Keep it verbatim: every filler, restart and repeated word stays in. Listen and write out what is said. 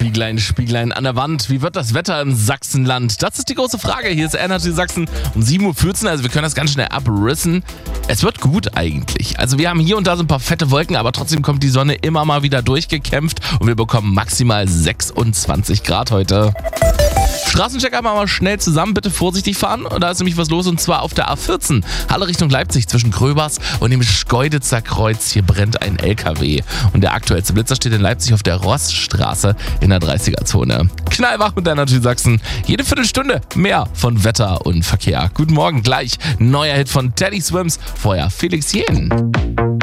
Spieglein, Spieglein an der Wand. Wie wird das Wetter im Sachsenland? Das ist die große Frage. Hier ist Energy Sachsen um sieben Uhr vierzehn. Also wir können das ganz schnell abrissen. Es wird gut eigentlich. Also wir haben hier und da so ein paar fette Wolken, aber trotzdem kommt die Sonne immer mal wieder durchgekämpft und wir bekommen maximal sechsundzwanzig Grad heute. Straßencheck einmal mal schnell zusammen, bitte vorsichtig fahren. Und da ist nämlich was los und zwar auf der A vierzehn. Halle Richtung Leipzig zwischen Gröbers und dem Schkeuditzer Kreuz. Hier brennt ein L K W. Und der aktuellste Blitzer steht in Leipzig auf der Rossstraße in der dreißiger-Zone. Knallwach mit der Energy Sachsen. Jede Viertelstunde mehr von Wetter und Verkehr. Guten Morgen, gleich neuer Hit von Teddy Swims. Vorher Felix Jähn.